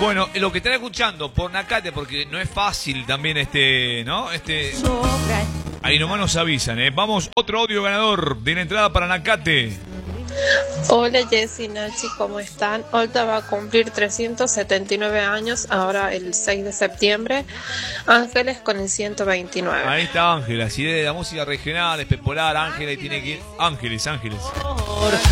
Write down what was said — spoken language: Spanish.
Bueno, lo que están escuchando por Nakate, porque no es fácil también ¿no? Ahí nomás nos avisan, ¿eh? Vamos, otro audio ganador de la entrada para Nakate. Hola Jessy, Nachi, ¿cómo están? Olta va a cumplir 379 años, ahora el 6 de septiembre. Ángeles con el 129. Ahí está Ángeles, así de la música regional, especular, Ángeles tiene que ir. Ángeles.